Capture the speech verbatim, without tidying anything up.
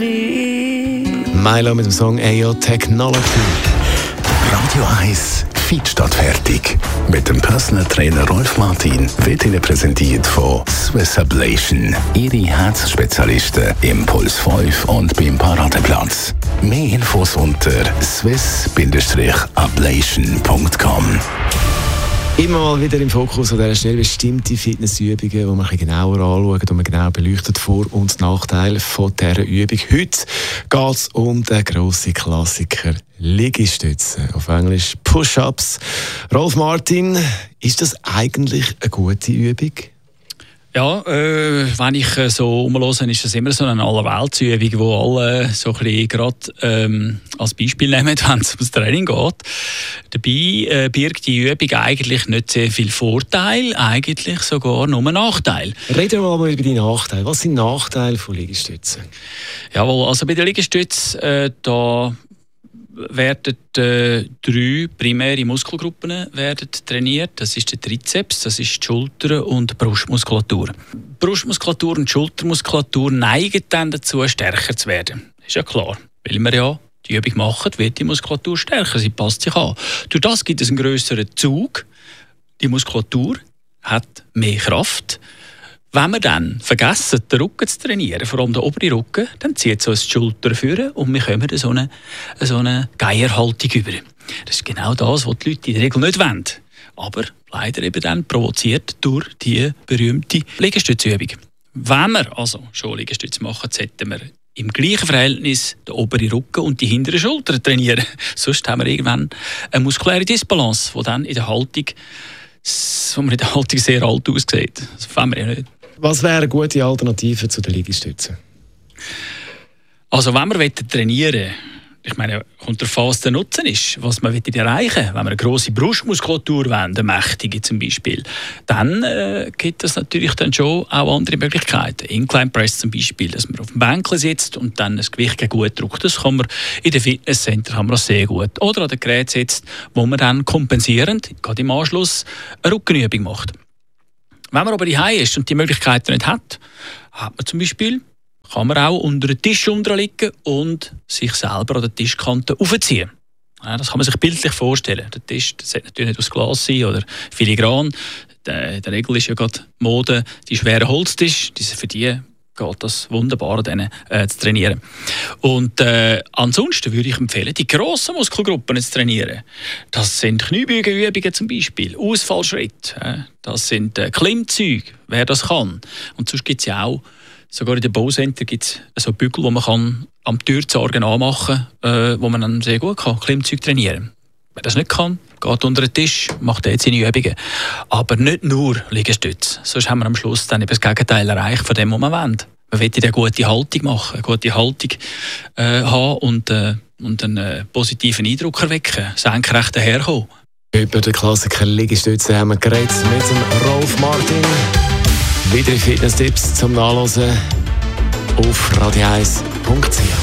Milo mit dem Song A O Technology. Radio eins Fit statt fertig. Mit dem Personal Trainer Rolf Martin wird Ihnen präsentiert von Swiss Ablation. Ihre Herzspezialisten im Puls fünf und beim Paradeplatz. Mehr Infos unter swiss ablation punkt com. Immer mal wieder im Fokus an dieser Stelle bestimmte Fitnessübungen, die man ein bisschen genauer anschaut und man genau beleuchtet Vor- und Nachteile von dieser Übung. Heute geht es um den grossen Klassiker Liegestütze, auf Englisch Push-Ups. Rolf Martin, ist das eigentlich eine gute Übung? Ja, äh, wenn ich äh, so umhöre, ist das immer so eine Allerweltsübung, wo alle so ein bisschen gerade ähm, als Beispiel nehmen, wenn es ums Training geht. Dabei äh, birgt die Übung eigentlich nicht sehr viel Vorteil, eigentlich sogar nur Nachteil. Reden wir mal über die Nachteile. Was sind Nachteile von Liegestützen? Jawohl, also bei den Liegestützen, äh, da werden äh, drei primäre Muskelgruppen werden trainiert. Das ist der Trizeps, das ist die Schulter und die Brustmuskulatur. Die Brustmuskulatur und die Schultermuskulatur neigen dann dazu, stärker zu werden. Ist ja klar, weil wir ja die Übung machen, wird die Muskulatur stärker, sie passt sich an. Durch das gibt es einen grösseren Zug. Die Muskulatur hat mehr Kraft. Wenn wir dann vergessen, den Rücken zu trainieren, vor allem den oberen Rücken, dann zieht es uns die Schulter führen und wir kommen in so eine, so eine Geierhaltung über. Das ist genau das, was die Leute in der Regel nicht wollen. Aber leider eben dann provoziert durch die berühmte Liegestützübung. Wenn wir also schon Liegestütze machen, sollten wir im gleichen Verhältnis den oberen Rücken und die hinteren Schultern trainieren. Sonst haben wir irgendwann eine muskuläre Disbalance, die dann in der Haltung, wo man in der Haltung sehr alt aussieht. Das wollen wir ja nicht. Was wären gute Alternativen zu den Liegestützen? Also wenn wir trainieren wollen, ich meine, kommt darauf an, was der Nutzen ist, was man erreichen will. Wenn wir eine grosse Brustmuskulatur wollen, eine mächtige zum Beispiel, dann äh, gibt es natürlich dann schon auch andere Möglichkeiten. Incline Press zum Beispiel, dass man auf dem Bänkchen sitzt und dann das Gewicht gut drückt. Das kann man in den Fitnesscenter kann man das sehr gut. Oder an dem Gerät sitzt, wo man dann kompensierend, gerade im Anschluss, eine Rückenübung macht. Wenn man aber daheim ist und die Möglichkeiten nicht hat, hat man zum Beispiel, kann man auch unter den Tisch liegen und sich selber an der Tischkante aufziehen. Ja, das kann man sich bildlich vorstellen. Der Tisch, das sollte natürlich nicht aus Glas sein oder filigran. In der Regel ist ja gerade Mode die schweren Holztisch. Für die geht das wunderbar, denen, äh, zu trainieren. Und äh, ansonsten würde ich empfehlen, die grossen Muskelgruppen zu trainieren. Das sind Kniebeugenübungen zum Beispiel, Ausfallschritt, äh, das sind äh, Klimmzüge, wer das kann. Und sonst gibt es ja auch, sogar in den Baucenter gibt es so Bügel, wo man kann am Türzargen anmachen kann, äh, wo man dann sehr gut kann, Klimmzüge trainieren. Wer das nicht kann, geht unter den Tisch, macht jetzt seine Übungen. Aber nicht nur Liegestütze. Sonst haben wir am Schluss dann eben das Gegenteil erreicht von dem, was man will. Man will eine gute Haltung machen, eine gute Haltung äh, haben und, äh, und einen äh, positiven Eindruck erwecken, senkrecht daherkommen. Über den Klassiker Liegestütze haben wir geredet mit dem Rolf Martin. Weitere Fitness-Tipps zum Nachlesen auf radio eins punkt c h.